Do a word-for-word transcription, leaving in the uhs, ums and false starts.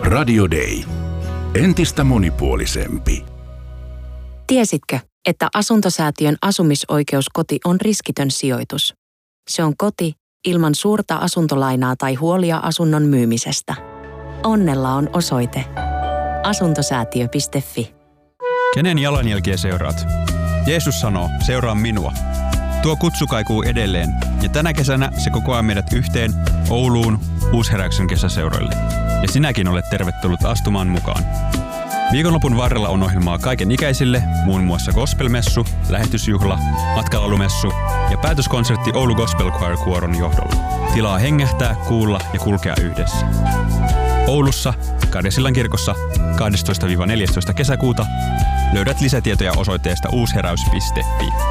Radio Day. Entistä monipuolisempi. Tiesitkö, että Asuntosäätiön asumisoikeuskoti on riskitön sijoitus? Se on koti ilman suurta asuntolainaa tai huolia asunnon myymisestä. Onnella on osoite asuntosäätiö piste fi. Kenen jalanjälkiä seuraat? Jeesus sanoo, seuraa minua. Tuo kutsu kaikuu edelleen, ja tänä kesänä se kokoaa meidät yhteen Ouluun Uusheräyksen kesäseuroille. Ja sinäkin olet tervetullut astumaan mukaan. Viikonlopun varrella on ohjelmaa kaiken ikäisille, muun muassa gospelmessu, lähetysjuhla, matkalalumessu ja päätöskonsertti Oulu Gospel Choir kuoron johdolla. Tilaa hengähtää, kuulla ja kulkea yhdessä. Oulussa, Karjasillan kirkossa kahdestoista neljästoista kesäkuuta löydät lisätietoja osoitteesta uusheräys piste fi.